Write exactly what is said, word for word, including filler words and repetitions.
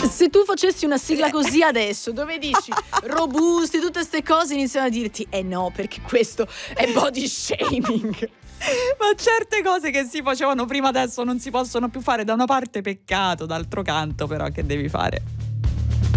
Se tu facessi una sigla così adesso, dove dici robusti, tutte ste cose, iniziano a dirti eh no, perché questo è body shaming. Ma certe cose che si facevano prima adesso non si possono più fare. Da una parte peccato, d'altro canto però che devi fare?